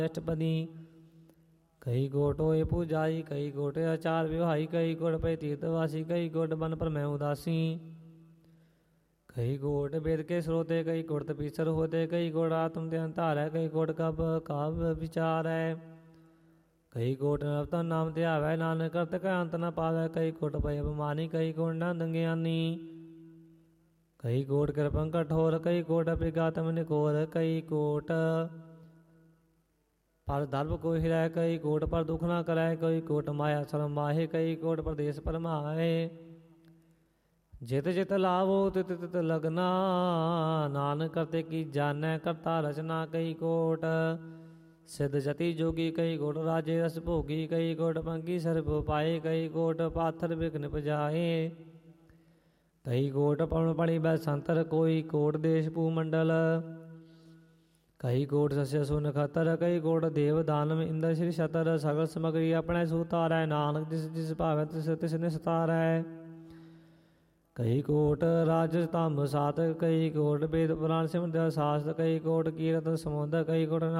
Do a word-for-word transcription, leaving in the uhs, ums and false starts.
अष्टपदी। कई कोट होए पूजाई, कई कोट आचार विवाही, कई कोट पे तीर्थवासी, कई कोट बन पर मैं उदासी। कई कोट वेद के स्रोते, कई कोट तपीसर होते, कई कोट आत्म ध्यान धार है, कई कोट कब काव्य विचार है। कई कोट नवतन नाम ध्यावै, नानक करत कै अंत न पावै, कई कोट भय अभिमानी, कई कोट नंद ज्ञानी। कई कोट कृपण कठोर, कई कोट अभिघातम निकोर, कई कोट पर धर्म को हिरै, कई कोट पर दुख न करै, कई कोट माया शरम माहे, कई कोट प्रदेश परमाए। जित जित लाभो तित तित लगना, नानक करते की जानै करता रचना। कई कोट सिद्ध जति जोगी, कई कोट राजे रस भोगी, कई कोट पंगी सर्प पाए, कई कोट पाथर विघ्न पजाए। कई कोट पवन पणि बै संतर, कोई कोट देश भूमंडल। कई कोट सस्य सुन खतर, कई कोट देव दानव इंद्र श्री छतर। सगल समगरी अपने सुतारै, नानक जिस जिस भावै तिस तिस निस्तारै। कई कोट राज धाम सात, कई कोट वेद पुराण सिमरत शास्त्र, कई कोट कीरत समुद्र, कई कोट